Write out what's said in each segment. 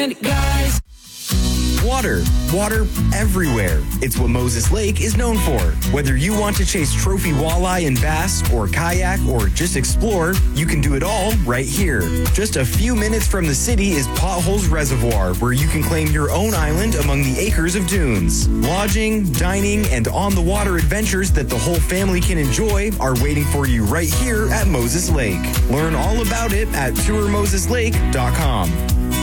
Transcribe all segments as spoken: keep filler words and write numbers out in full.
Guys. Water. Water everywhere. It's what Moses Lake is known for. Whether you want to chase trophy walleye and bass, or kayak, or just explore, you can do it all right here. Just a few minutes from the city is Potholes Reservoir, where you can claim your own island among the acres of dunes. Lodging, dining, and on-the-water adventures that the whole family can enjoy are waiting for you right here at Moses Lake. Learn all about it at tour moses lake dot com.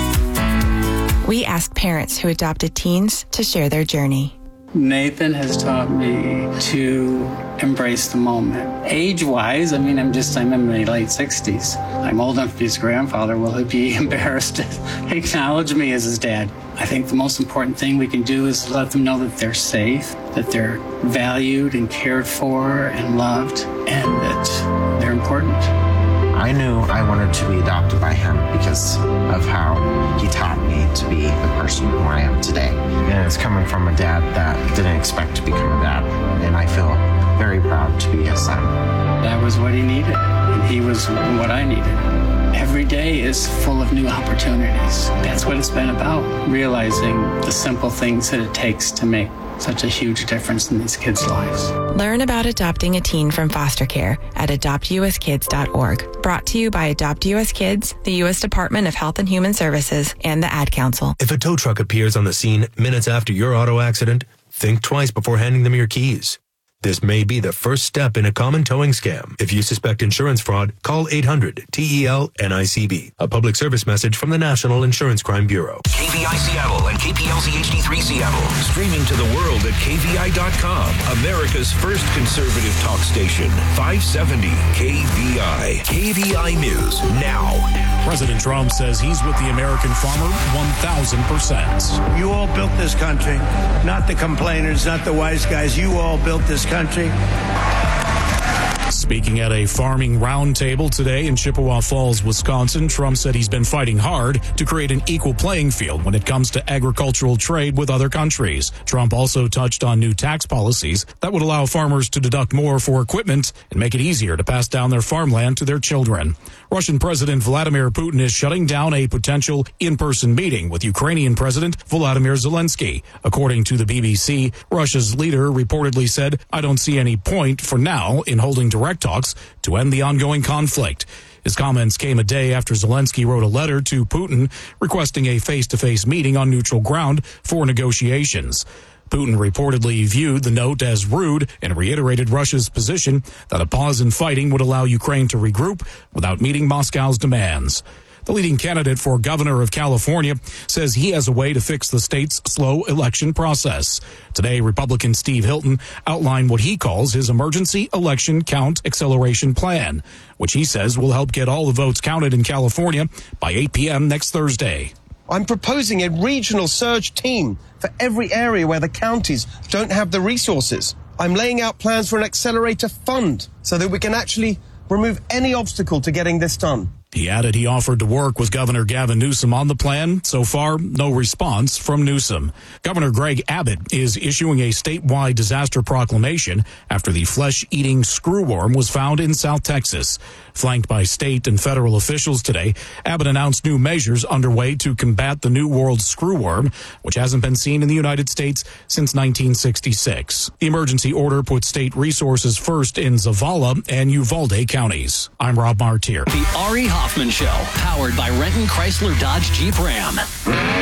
We asked parents who adopted teens to share their journey. Nathan has taught me to embrace the moment. Age-wise, I mean, I'm just, I'm in my late sixties. I'm old enough to be his grandfather. Will he be embarrassed to acknowledge me as his dad? I think the most important thing we can do is let them know that they're safe, that they're valued and cared for and loved, and that they're important. I knew I wanted to be adopted by him because of how he taught me to be the person who I am today. And it's coming from a dad that didn't expect to become a dad. And I feel very proud to be his son. That was what he needed, and he was what I needed. Every day is full of new opportunities. That's what it's been about, realizing the simple things that it takes to make such a huge difference in these kids' lives. Learn about adopting a teen from foster care at adopt u s kids dot org. Brought to you by Adopt U S Kids, the U S Department of Health and Human Services, and the Ad Council. If a tow truck appears on the scene minutes after your auto accident, think twice before handing them your keys. This may be the first step in a common towing scam. If you suspect insurance fraud, call eight hundred T E L N I C B. A public service message from the National Insurance Crime Bureau. K V I Seattle and K P L Z H D three Seattle. Streaming to the world at K V I dot com. America's first conservative talk station. five seventy K V I. K V I News now. President Trump says he's with the American farmer one thousand percent. You all built this country, not the complainers, not the wise guys. You all built this country. Speaking at a farming roundtable today in Chippewa Falls, Wisconsin, Trump said he's been fighting hard to create an equal playing field when it comes to agricultural trade with other countries. Trump also touched on new tax policies that would allow farmers to deduct more for equipment and make it easier to pass down their farmland to their children. Russian President Vladimir Putin is shutting down a potential in-person meeting with Ukrainian President Volodymyr Zelensky. According to the B B C, Russia's leader reportedly said, "I don't see any point for now in holding direct talks to end the ongoing conflict." His comments came a day after Zelensky wrote a letter to Putin requesting a face-to-face meeting on neutral ground for negotiations. Putin reportedly viewed the note as rude and reiterated Russia's position that a pause in fighting would allow Ukraine to regroup without meeting Moscow's demands. The leading candidate for governor of California says he has a way to fix the state's slow election process. Today, Republican Steve Hilton outlined what he calls his emergency election count acceleration plan, which he says will help get all the votes counted in California by eight p.m. next Thursday. I'm proposing a regional surge team for every area where the counties don't have the resources. I'm laying out plans for an accelerator fund so that we can actually remove any obstacle to getting this done. He added he offered to work with Governor Gavin Newsom on the plan. So far, no response from Newsom. Governor Greg Abbott is issuing a statewide disaster proclamation after the flesh-eating screwworm was found in South Texas. Flanked by state and federal officials today, Abbott announced new measures underway to combat the New World screwworm, which hasn't been seen in the United States since nineteen sixty-six. The emergency order puts state resources first in Zavala and Uvalde counties. I'm Rob Martier. The Ari Hoffman Show, powered by Renton Chrysler Dodge Jeep Ram.